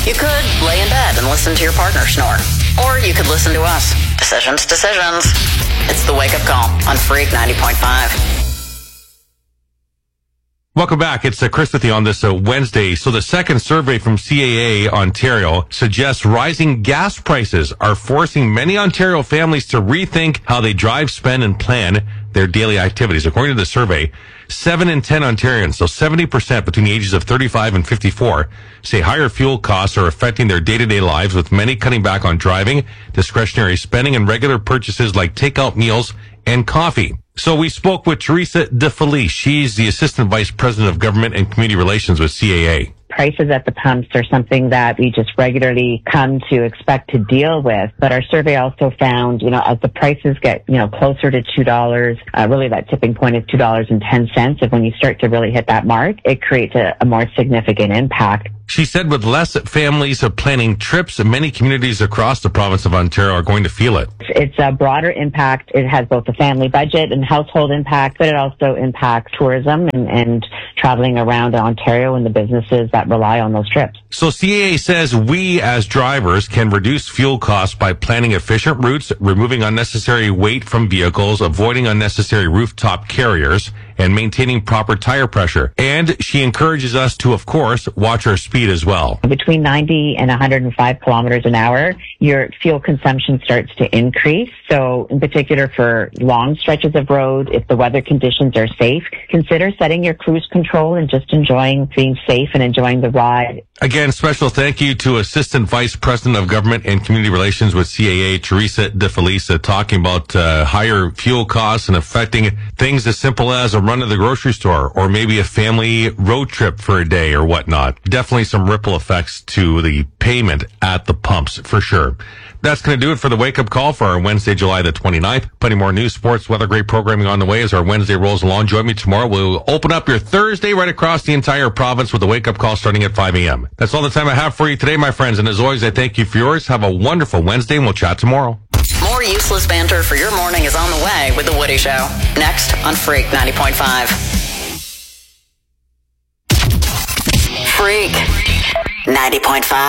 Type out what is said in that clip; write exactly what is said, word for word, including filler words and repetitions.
You could lay in bed and listen to your partner snore. Or you could listen to us. Decisions, decisions. It's the Wake Up Call on Freak ninety point five. Welcome back. It's uh, Chris with you on this uh, Wednesday. So the second survey from C A A Ontario suggests rising gas prices are forcing many Ontario families to rethink how they drive, spend, and plan their daily activities. According to the survey, seven in ten Ontarians, so seventy percent between the ages of thirty-five and fifty-four, say higher fuel costs are affecting their day-to-day lives, with many cutting back on driving, discretionary spending, and regular purchases like takeout meals and coffee. So we spoke with Teresa DeFelice. She's the Assistant Vice President of Government and Community Relations with C A A. Prices at the pumps are something that we just regularly come to expect to deal with. But our survey also found, you know, as the prices get, you know, closer to two dollars, uh, really that tipping point is two dollars and ten cents. If when you start to really hit that mark, it creates a, a more significant impact. She said with less families planning trips, many communities across the province of Ontario are going to feel it. It's a broader impact. It has both a family budget and household impact, but it also impacts tourism and, and traveling around Ontario and the businesses that rely on those trips. So C A A says we as drivers can reduce fuel costs by planning efficient routes, removing unnecessary weight from vehicles, avoiding unnecessary rooftop carriers, and maintaining proper tire pressure. And she encourages us to, of course, watch our speed as well. Between ninety and one hundred five kilometers an hour, your fuel consumption starts to increase. So in particular for long stretches of road, if the weather conditions are safe, consider setting your cruise control and just enjoying being safe and enjoying the ride. Again, special thank you to Assistant Vice President of Government and Community Relations with C A A, Teresa DeFelice, uh, talking about uh, higher fuel costs and affecting things as simple as a run to the grocery store or maybe a family road trip for a day or whatnot. Definitely some ripple effects to the payment at the pumps for sure. That's going to do it for the wake-up call for our Wednesday, July the twenty-ninth. Plenty more news, sports, weather, great programming on the way as our Wednesday rolls along. Join me tomorrow. We'll open up your Thursday right across the entire province with the wake-up call starting at five a.m. That's all the time I have for you today, my friends. And as always, I thank you for yours. Have a wonderful Wednesday, and we'll chat tomorrow. More useless banter for your morning is on the way with The Woody Show. Next on Freak ninety point five. Freak ninety point five.